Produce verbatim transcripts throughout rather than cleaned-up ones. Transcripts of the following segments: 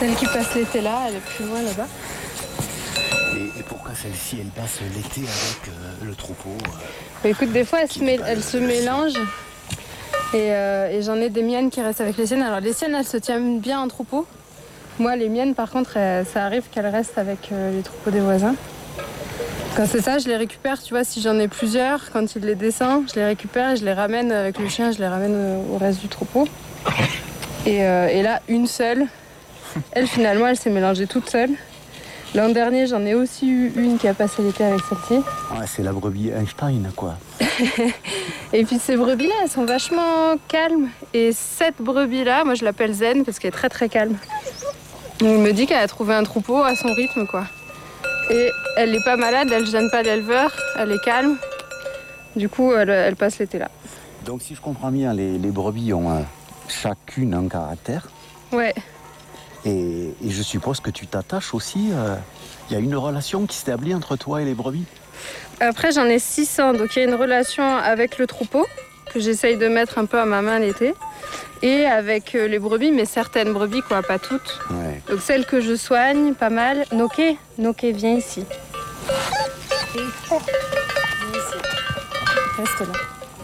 Celle qui passe l'été là, elle est plus loin là-bas. Et, et pourquoi celle-ci, elle passe l'été avec euh, le troupeau euh, bah, écoute, des fois, elle se, mêle, elle se mélange. Et, euh, et j'en ai des miennes qui restent avec les siennes. Alors les siennes, elles se tiennent bien en troupeau. Moi, les miennes, par contre, elles, ça arrive qu'elles restent avec euh, les troupeaux des voisins. Quand c'est ça, je les récupère. Tu vois, si j'en ai plusieurs, quand il les descend, je les récupère et je les ramène avec le chien, je les ramène au reste du troupeau. Et, euh, et là, une seule, elle, finalement, elle s'est mélangée toute seule. L'an dernier, j'en ai aussi eu une qui a passé l'été avec celle-ci. Ouais, c'est la brebis Einstein, quoi. Et puis ces brebis-là, elles sont vachement calmes. Et cette brebis-là, moi je l'appelle Zen parce qu'elle est très très calme. Donc, elle me dit qu'elle a trouvé un troupeau à son rythme, quoi. Et elle n'est pas malade, elle ne gêne pas l'éleveur, elle est calme. Du coup, elle, elle passe l'été là. Donc si je comprends bien, les, les brebis ont euh, chacune un caractère. Ouais. Et, et je suppose que tu t'attaches aussi. Il euh, y a une relation qui s'établit entre toi et les brebis. Après, j'en ai six cents, donc il y a une relation avec le troupeau que j'essaye de mettre un peu à ma main l'été. Et avec les brebis, mais certaines brebis, quoi, pas toutes. Ouais. Donc celles que je soigne, pas mal. Noké, Noké, viens ici. Viens ici. Reste là.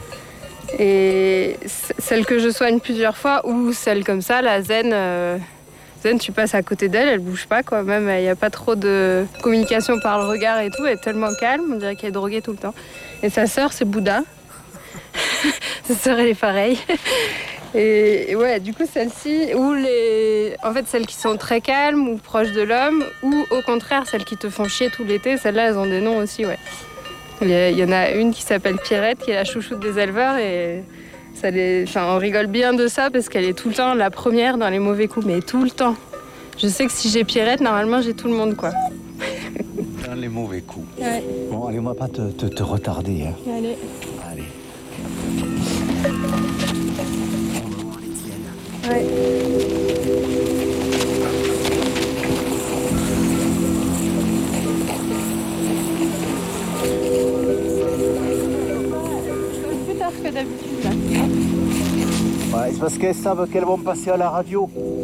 Et celles que je soigne plusieurs fois, ou celle comme ça, la Zen, euh, Zen, tu passes à côté d'elle, elle bouge pas, quoi. Même, il n'y a pas trop de communication par le regard et tout. Elle est tellement calme, on dirait qu'elle est droguée tout le temps. Et sa sœur, c'est Bouddha. Sa sœur, elle est pareille. Et ouais, du coup, celles-ci, ou les... en fait, celles qui sont très calmes ou proches de l'homme, ou au contraire, celles qui te font chier tout l'été, celles-là, elles ont des noms aussi, ouais. Il y, a, il y en a une qui s'appelle Pierrette, qui est la chouchoute des éleveurs, et ça les... enfin, on rigole bien de ça parce qu'elle est tout le temps la première dans les mauvais coups, mais tout le temps. Je sais que si j'ai Pierrette, normalement, j'ai tout le monde, quoi. Dans les mauvais coups. Ouais. Bon, allez, on va pas te, te, te retarder. Hein. Allez. Allez. Ouais. Plus tard que d'habitude, là. Ouais, c'est parce qu'elles savent qu'elles vont passer à la radio.